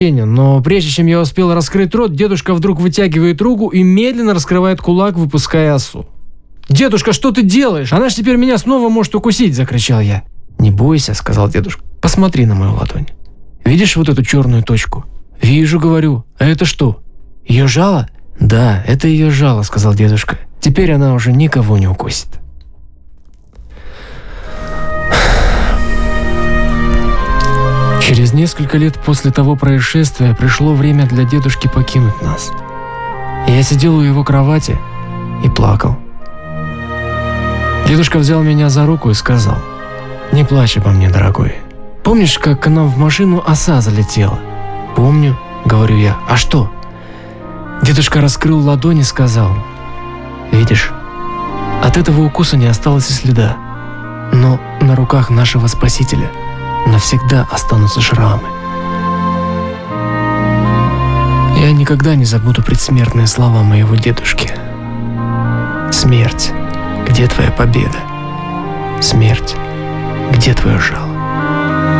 Но прежде чем я успел раскрыть рот, дедушка вдруг вытягивает руку и медленно раскрывает кулак, выпуская осу. «Дедушка, что ты делаешь? Она ж теперь меня снова может укусить!» – закричал я. «Не бойся», – сказал дедушка. «Посмотри на мою ладонь. Видишь вот эту черную точку?» «Вижу, говорю. А это что? Ее жало?» «Да, это ее жало», – сказал дедушка. «Теперь она уже никого не укусит». Через несколько лет после того происшествия пришло время для дедушки покинуть нас. Я сидел у его кровати и плакал. Дедушка взял меня за руку и сказал: «Не плачь обо мне, дорогой. Помнишь, как к нам в машину оса залетела?» «Помню», — говорю я. «А что?» Дедушка раскрыл ладонь и сказал: «Видишь, от этого укуса не осталось и следа, но на руках нашего Спасителя навсегда останутся шрамы». Я никогда не забуду предсмертные слова моего дедушки. «Смерть, где твоя победа? Смерть, где твое жало?»